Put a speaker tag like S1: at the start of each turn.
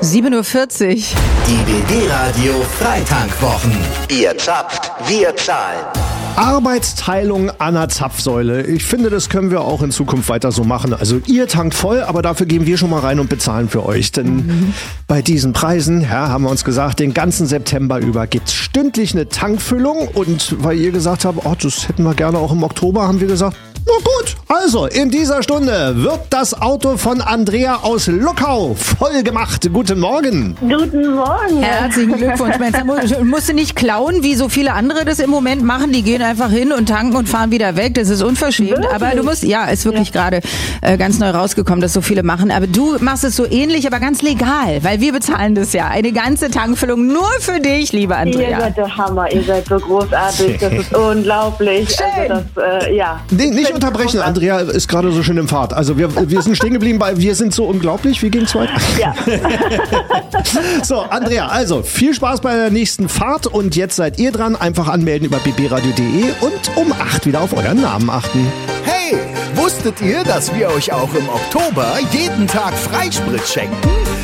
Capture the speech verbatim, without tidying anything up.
S1: sieben Uhr vierzig.
S2: Die B B-Radio Freitankwwochen. Ihr zapft, wir zahlen.
S3: Arbeitsteilung an der Zapfsäule. Ich finde, das können wir auch in Zukunft weiter so machen. Also ihr tankt voll, aber dafür gehen wir schon mal rein und bezahlen für euch. Denn mhm. bei diesen Preisen, ja, haben wir uns gesagt, den ganzen September über gibt's stündlich eine Tankfüllung. Und weil ihr gesagt habt, oh, das hätten wir gerne auch im Oktober, haben wir gesagt, na gut, also in dieser Stunde wird das Auto von Andrea aus Luckau voll gemacht. Guten Morgen.
S4: Guten Morgen.
S1: Herzlichen Glückwunsch. Du musst du nicht klauen, wie so viele andere das im Moment machen. Die gehen einfach hin und tanken und fahren wieder weg. Das ist unverschämt.
S4: Wirklich?
S1: Aber du musst, ja, ist wirklich
S4: Ja.
S1: gerade äh, ganz neu rausgekommen, dass so viele machen. Aber du machst es so ähnlich, aber ganz legal, weil wir bezahlen das ja. Eine ganze Tankfüllung nur für dich, liebe Andrea.
S4: Ihr seid der Hammer, ihr seid so großartig, das ist unglaublich.
S1: Schön.
S4: Also das, äh, ja.
S3: Nee, nicht unterbrechen, Andrea ist gerade so schön im Fahrt. Also wir, wir sind stehen geblieben bei Wir sind so unglaublich. Wie ging's weiter?
S4: Ja.
S3: So, Andrea, also viel Spaß bei der nächsten Fahrt und jetzt seid ihr dran. Einfach anmelden über b b radio punkt d e und um acht wieder auf euren Namen achten.
S2: Hey, wusstet ihr, dass wir euch auch im Oktober jeden Tag Freisprit schenken?